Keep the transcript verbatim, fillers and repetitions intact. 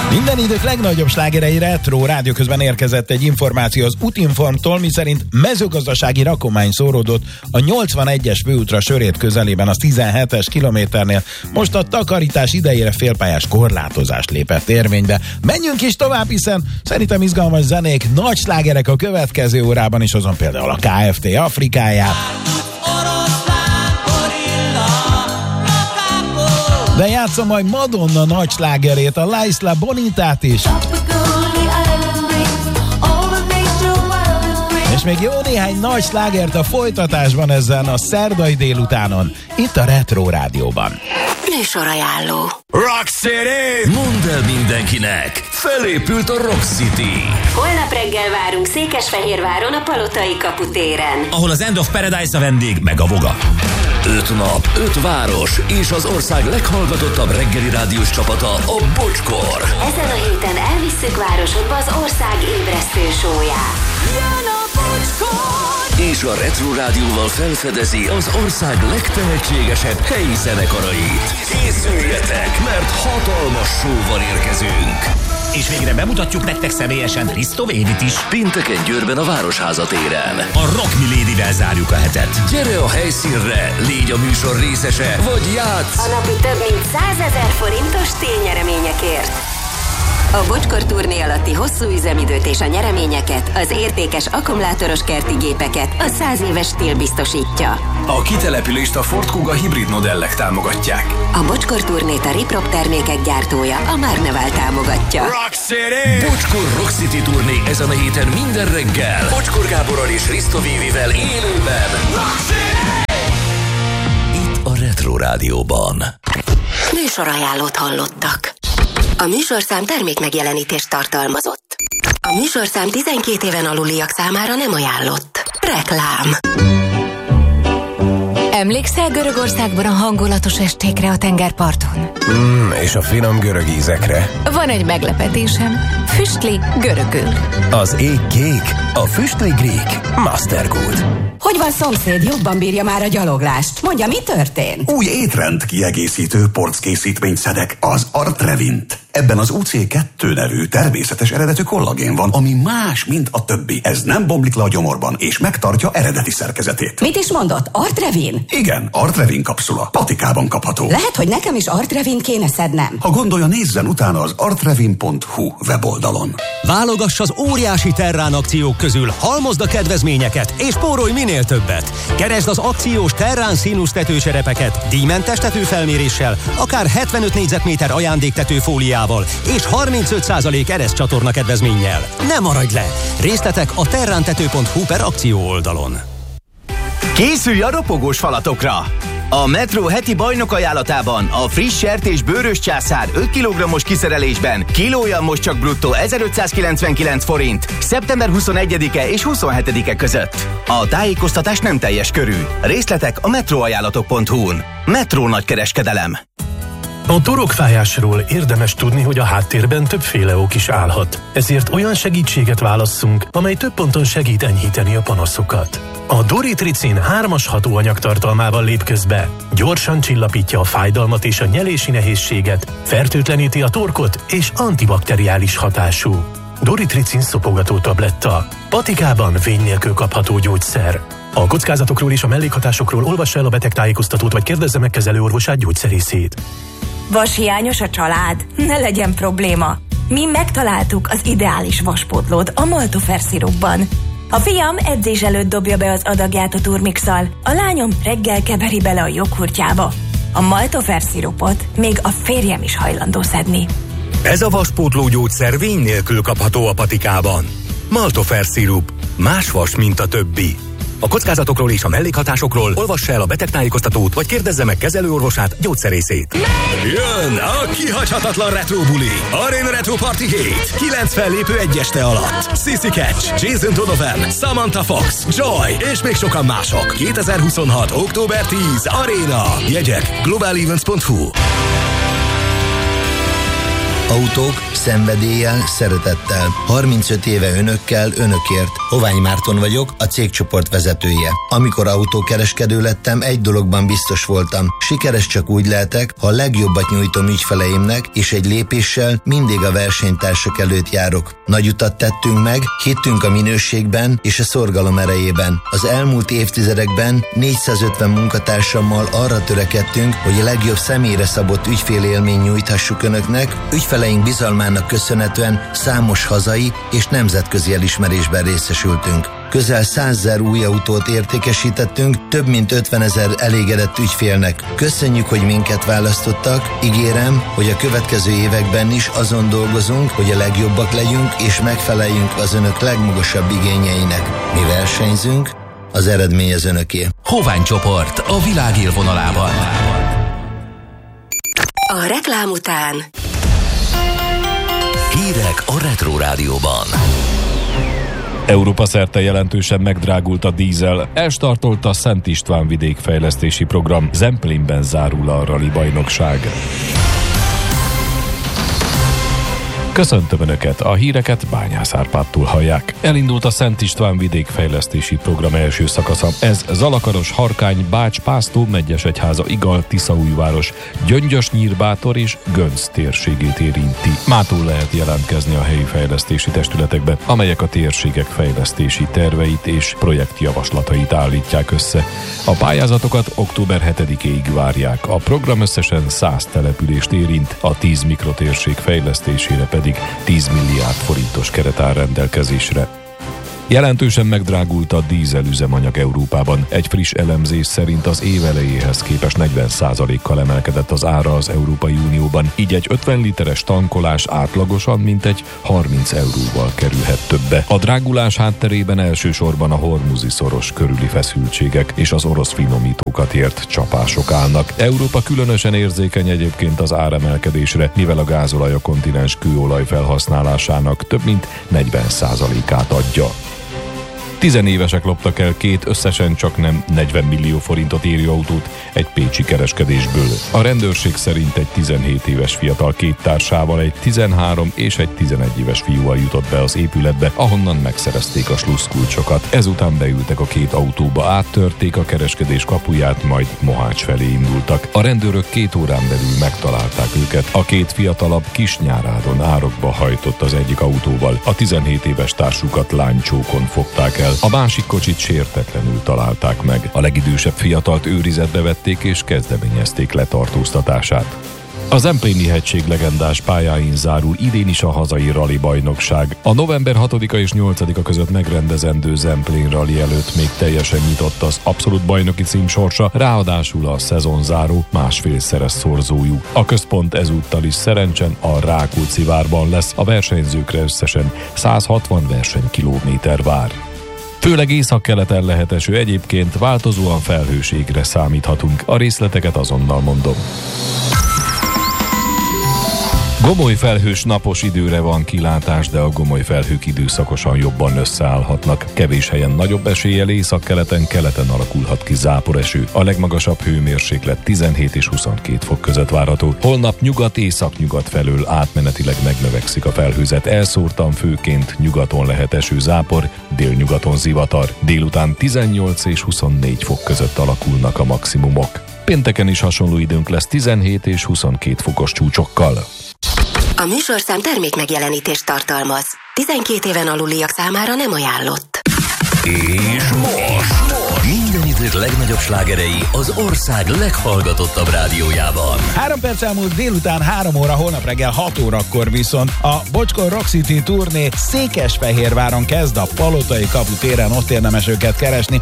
Minden idők legnagyobb slágerei retro. Rádió közben érkezett egy információ az Utinformtól, miszerint mezőgazdasági rakomány szóródott a nyolcvanegyes főútra Sörét közelében a tizenhetes kilométernél. Most a takarítás idejére félpályás korlátozást lépett érvénybe. Menjünk is tovább, hiszen szerintem izgalmas zenék, nagy slágerek a következő órában is, azon például a ká ef té Afrikáját. De játszom majd Madonna nagy slágerét, a La Isla Bonitát is. És még jó néhány nagy slágert a folytatásban ezen a szerdai délutánon, itt a Retro Rádióban. Műsorajánló. Rock City! Mondd el mindenkinek! Felépült a Rock City! Holnap reggel várunk Székesfehérváron a Palotai kaputéren, ahol az End of Paradise a vendég, meg a Voga. Öt nap, öt város és az ország leghallgatottabb reggeli rádiós csapata, a Bocskor. Ezen a héten elvisszük városodba az ország ébresztő sóját. Jön a Bocskor! És a Retro Rádióval felfedezi az ország legtehetségesebb helyi zenekarait. Készüljetek, mert hatalmas showval érkezünk. És végre bemutatjuk nektek személyesen Risto Védit is. Pénteken Győrben a Városháza téren. A Rock Milédivel zárjuk a hetet. Gyere a helyszínre, légy a műsor részese, vagy játsz! A napi több mint százezer forintos ténynyereményekért. A Bocskor turné alatti hosszú üzemidőt és a nyereményeket, az értékes akkumulátoros kerti gépeket a száz éves stíl biztosítja. A kitelepülést a Ford Kuga hibrid modellek támogatják. A Bocskor turnét a Riprop termékek gyártója, a Márneval támogatja. Rock City! Bocskor Rock City turné ezen a héten minden reggel. Bocskor Gáborral és Risto Vévivel élőben. Rock City! Itt a Retro Rádióban. Műsorajánlót hallottak. A műsorszám termékmegjelenítést tartalmazott. A műsorszám tizenkét éven aluliak számára nem ajánlott. Reklám. Emlékszel Görögországban a hangulatos estékre a tengerparton? Mm, és a finom görög ízekre. Van egy meglepetésem. Füstli görögül. Az ég kék, a füstli grík. Mastergood. Hogy van, szomszéd? Jobban bírja már a gyaloglást. Mondja, mi történt? Új étrend kiegészítő porckészítményt szedek, az Artrevint. Ebben az u cé kettő nevű természetes eredetű kollagén van, ami más, mint a többi. Ez nem bomlik le a gyomorban, és megtartja eredeti szerkezetét. Mit is mondott? Artrevin? Igen, Artrevin kapszula. Patikában kapható. Lehet, hogy nekem is Artrevint kéne szednem. Ha gondolja, nézzen utána az artrevin pont hu weboldalon. Válogass az óriási Terrán akciók közül, halmozd a kedvezményeket, és spórolj minél többet. Keresd az akciós Terrán színusz tetőserepeket, díjmentes tetőfelméréssel, akár hetvenöt négyzetméter ajándéktetőfóliával és harmincöt százalék ereszcsatorna kedvezménnyel. Ne maradj le! Részletek a terrántető pont hu per akció oldalon. Készülj a ropogós falatokra! A Metro heti bajnok ajánlatában a friss sertés bőrös császár öt kilogrammos kiszerelésben kilója most csak bruttó ezerötszázkilencvenkilenc forint szeptember huszonegyedike és huszonhetedike között. A tájékoztatás nem teljes körű. Részletek a metroajánlatok pont hu-n. Metro nagykereskedelem. A torokfájásról érdemes tudni, hogy a háttérben többféle ok is állhat. Ezért olyan segítséget válasszunk, amely több ponton segít enyhíteni a panaszokat. A Doritricin hármas hatóanyag tartalmával lép közbe. Gyorsan csillapítja a fájdalmat és a nyelési nehézséget, fertőtleníti a torkot és antibakteriális hatású. Doritricin szopogató tabletta. Patikában vény nélkül kapható gyógyszer. A kockázatokról és a mellékhatásokról olvassa el a betegtájékoztatót, vagy kérdezze meg kezelőorvosát, gyógyszerészét. Vashiányos a család? Ne legyen probléma. Mi megtaláltuk az ideális vaspótlót a Maltofer szirupban. A fiam edzés előtt dobja be az adagját a turmixal, a lányom reggel keveri bele a joghurtjába. A Maltofer szirupot még a férjem is hajlandó szedni. Ez a vaspótló gyógyszer vény nélkül kapható a patikában. Maltofer szirup. Más vas, mint a többi. A kockázatokról és a mellékhatásokról olvassa el a betegtájékoztatót, vagy kérdezze meg kezelőorvosát, gyógyszerészét. Jön a kihagyhatatlan retro buli. Arena Retro Party hét. Kilenc fellépő egy este alatt. Sissy Catch, Jason Donovan, Samantha Fox, Joy és még sokan mások. kétezer-huszonhat. október tíz. Arena. Jegyek global events pont hu. Autók Szenvedéllyel, szeretettel. harmincöt éve önökkel, önökért. Hovány Márton vagyok, a cégcsoport vezetője. Amikor autókereskedő lettem, egy dologban biztos voltam. Sikeres csak úgy lehetek, ha a legjobbat nyújtom ügyfeleimnek, és egy lépéssel mindig a versenytársak előtt járok. Nagy utat tettünk meg, hittünk a minőségben és a szorgalom erejében. Az elmúlt évtizedekben négyszázötven munkatársammal arra törekedtünk, hogy a legjobb személyre szabott ügyfélélmény nyújthassuk önöknek, ügyfeleink bizalmának köszönhetően számos hazai és nemzetközi elismerésben részesültünk. Közel százezer új autót értékesítettünk, több mint ötvenezer elégedett ügyfélnek. Köszönjük, hogy minket választottak, ígérem, hogy a következő években is azon dolgozunk, hogy a legjobbak legyünk és megfeleljünk az önök legmagasabb igényeinek. Mi versenyzünk, az eredmény az önöké. Hovány csoport a világ élvonalában. A reklám után hírek a Retro Rádióban. Európa szerte jelentősen megdrágult a dízel. Elstartolt a Szent István vidékfejlesztési program. Zemplénben zárul a rali bajnokság. Köszöntöm Önöket, a híreket Bányász Árpádtól hallják. Elindult a Szent István vidékfejlesztési program első szakasza. Ez Zalakaros, Harkány, Bács, Pásztó, Megyesegyháza, Igal, Tiszaújváros, Gyöngyös, Nyírbátor és Gönc térségét érinti. Mától lehet jelentkezni a helyi fejlesztési testületekbe, amelyek a térségek fejlesztési terveit és projektjavaslatait állítják össze. A pályázatokat október hetedikéig várják. A program összesen száz települést érint, a tíz mikrotérség fejlesztésére pedig tíz milliárd forintos keret áll rendelkezésre. Jelentősen megdrágult a dízel üzemanyag Európában. Egy friss elemzés szerint az év elejéhez képest negyven százalékkal emelkedett az ára az Európai Unióban, így egy ötven literes tankolás átlagosan mintegy harminc euróval kerülhet többe. A drágulás hátterében elsősorban a hormuzi szoros körüli feszültségek és az orosz finomítókat ért csapások állnak. Európa különösen érzékeny egyébként az áremelkedésre, mivel a gázolaj a kontinens kőolaj felhasználásának több mint negyven százalékát adja. Tizenévesek loptak el két összesen csak nem negyven millió forintot érő autót egy pécsi kereskedésből. A rendőrség szerint egy tizenhét éves fiatal két társával, egy tizenhárom és egy tizenegy éves fiúval jutott be az épületbe, ahonnan megszerezték a slusszkulcsokat. Ezután beültek a két autóba, áttörték a kereskedés kapuját, majd Mohács felé indultak. A rendőrök két órán belül megtalálták őket. A két fiatalabb Kisnyárádon árokba hajtott az egyik autóval. A tizenhét éves társukat lánycsókon fogták el. A másik kocsit sértetlenül találták meg. A legidősebb fiatalt őrizetbe vették és kezdeményezték letartóztatását. A Zempléni hegység legendás pályáin zárul idén is a hazai rali bajnokság. A november hatodika és nyolcadika között megrendezendő Zemplén rali előtt még teljesen nyitott az abszolút bajnoki cím sorsa, ráadásul a szezonzáró másfélszeres szorzójú. A központ ezúttal is Szerencsen, a Rákóczi-várban lesz, a versenyzőkre összesen száz hatvan versenykilométer vár. Főleg északkeleten lehet eső, egyébként változóan felhős égre számíthatunk. A részleteket azonnal mondom. Gomoly felhős napos időre van kilátás, de a gomoly felhők időszakosan jobban összeállhatnak. Kevés helyen nagyobb eséllyel északkeleten, keleten alakulhat ki záporeső. A legmagasabb hőmérséklet tizenhét és huszonkét fok között várható. Holnap nyugat-északnyugat felől átmenetileg megnövekszik a felhőzet. Elszórtan főként nyugaton lehet eső, zápor, délnyugaton zivatar. Délután tizennyolc és huszonnégy fok között alakulnak a maximumok. Pénteken is hasonló időnk lesz tizenhét és huszonkét fokos csúcsokkal. A műsorszám termék megjelenítést tartalmaz. tizenkét éven aluliak számára nem ajánlott. És most minden idők legnagyobb slágerei az ország leghallgatottabb rádiójában. Három perc elmúlt délután három óra, holnap reggel hat órakor viszont a Bocskor Rock City turné Székesfehérváron kezd, a Palotai kaputéren, ott érdemes őket keresni.